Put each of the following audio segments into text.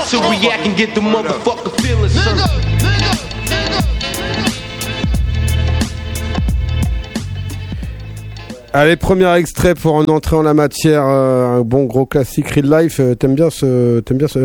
react and get the motherfucker feeling something. Allez, premier extrait pour en entrer en la matière, un bon gros classique Real Life. T'aimes bien ce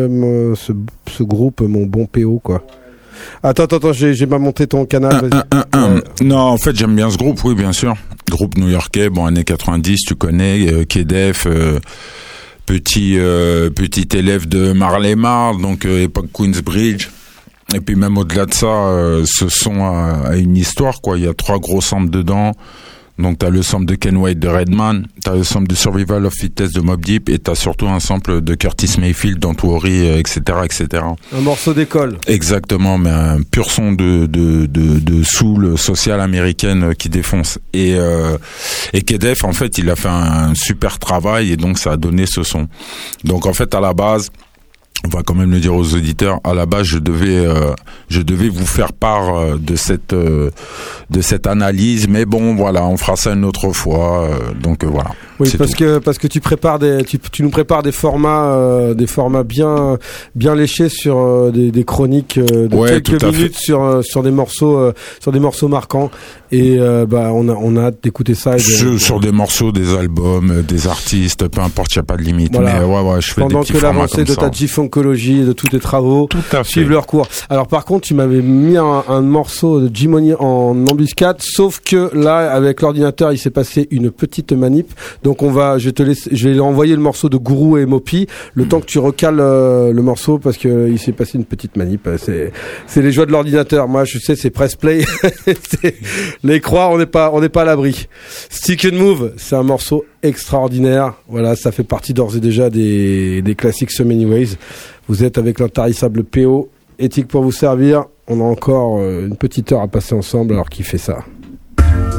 groupe, mon bon PO, quoi. Attends, j'ai pas monté ton canal. Non, en fait, j'aime bien ce groupe, oui, bien sûr. Groupe new-yorkais, bon, années 90, tu connais, Kedef, petit élève de Marley Marl, donc époque Queensbridge. Et puis même au-delà de ça, ce son a une histoire, quoi. Il y a 3 gros samples dedans. Donc t'as le sample de Ken White de Redman, t'as le sample de Survival of Fittest de Mobb Deep, et t'as surtout un sample de Curtis Mayfield, Don't Worry, etc., etc. Un morceau d'école. Exactement, mais un pur son de soul sociale américaine qui défonce. Et Kedef, en fait, il a fait un super travail, et donc ça a donné ce son. Donc en fait, à la base, on va quand même le dire aux auditeurs, à la base je devais vous faire part de cette analyse, mais bon voilà, on fera ça une autre fois, donc voilà. Oui, parce que tu nous prépares des formats bien léchés sur des chroniques de quelques minutes sur des morceaux marquants, et on a hâte d'écouter ça sur des morceaux, des albums, des artistes, peu importe, il y a pas de limite. Voilà. Mais ouais, je fais pendant des petits que formats l'avancée comme de ta G-Funkologie et de tous tes travaux suivent leur cours. Alors par contre, tu m'avais mis un morceau de Jimony en embuscade, sauf que là, avec l'ordinateur, il s'est passé une petite manip. Donc je vais envoyer le morceau de Gourou et Mopi, le temps que tu recales le morceau, parce que il s'est passé une petite manip. C'est les joies de l'ordinateur. Moi, je sais, c'est press play. Les croire, on n'est pas à l'abri. Stick and Move, c'est un morceau extraordinaire. Voilà, ça fait partie d'ores et déjà des classiques So Many Ways. Vous êtes avec l'intarissable PO, éthique pour vous servir. On a encore une petite heure à passer ensemble, alors qui fait ça.